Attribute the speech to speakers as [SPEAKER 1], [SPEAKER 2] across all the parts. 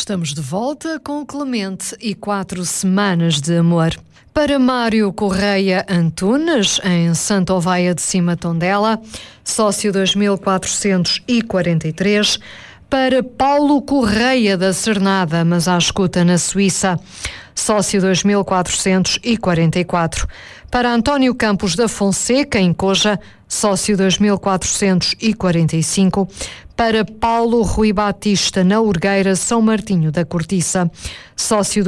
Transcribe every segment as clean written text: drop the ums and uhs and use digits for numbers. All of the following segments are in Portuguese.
[SPEAKER 1] Estamos de volta com Clemente e 4 semanas de amor. Para Mário Correia Antunes, em Santa Oveia de Cima Tondela, sócio 2443. Para Paulo Correia da Cernada, mas à escuta na Suíça, sócio 2444. Para António Campos da Fonseca, em Coja, sócio 2445. Para Paulo Rui Batista, na Urgueira, São Martinho da Cortiça, sócio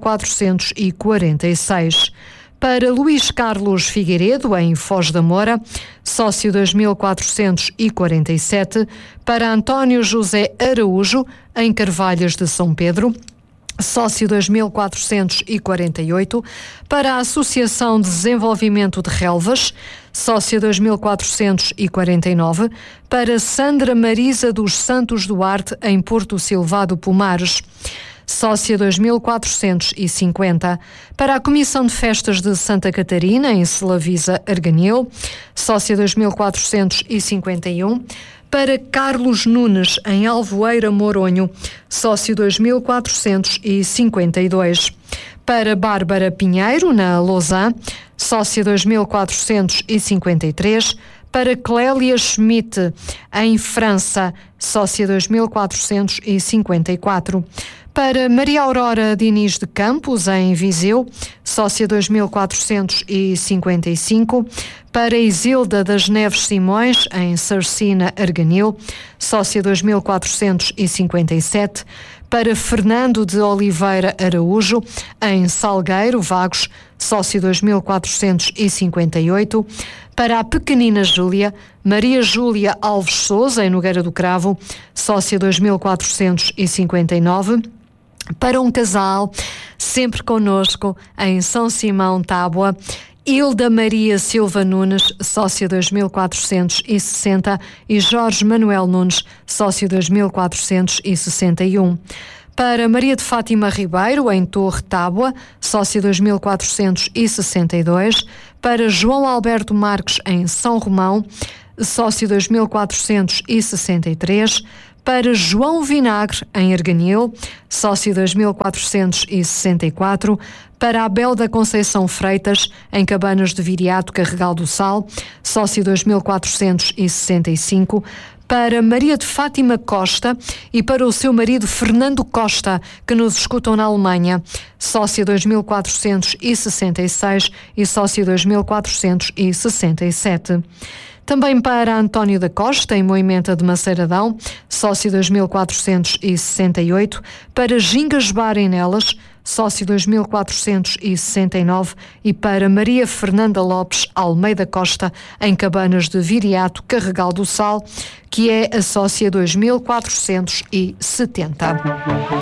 [SPEAKER 1] 2446. Para Luís Carlos Figueiredo, em Foz da Moura, sócio 2447. Para António José Araújo, em Carvalhas de São Pedro, sócio 2448. Para a Associação de Desenvolvimento de Relvas, sócio 2449. Para Sandra Marisa dos Santos Duarte, em Porto Silvado Pomares, sócia 2450. Para a Comissão de Festas de Santa Catarina, em Selavisa Arganil, sócia 2451. Para Carlos Nunes, em Alvoeira Moronho, sócio 2452. Para Bárbara Pinheiro, na Lausanne, sócia 2453. Para Clélia Schmidt, em França, sócia 2454. Para Maria Aurora Diniz de Campos, em Viseu, sócia 2455. Para Isilda das Neves Simões, em Sarcina Arganil, sócia 2457. Para Fernando de Oliveira Araújo, em Salgueiro, Vagos, sócio 2458. Para a pequenina Júlia, Maria Júlia Alves Souza, em Nogueira do Cravo, sócia 2459. Para um casal, sempre connosco, em São Simão, Tábua, Hilda Maria Silva Nunes, sócia 2460, e Jorge Manuel Nunes, sócio 2461. Para Maria de Fátima Ribeiro, em Torre Tábua, sócia 2462. Para João Alberto Marques, em São Romão, sócio 2463. Para João Vinagre, em Arganil, sócio 2464. Para Abel da Conceição Freitas, em Cabanas de Viriato, Carregal do Sal, sócio 2465. Para Maria de Fátima Costa e para o seu marido Fernando Costa, que nos escutam na Alemanha, sócio 2466 e sócio 2467. Também para António da Costa, em Moimenta de Maceiradão, sócio 2468. Para Gingas Bar em Nelas, sócio 2469. E para Maria Fernanda Lopes Almeida Costa, em Cabanas de Viriato, Carregal do Sal, que é a sócia 2470.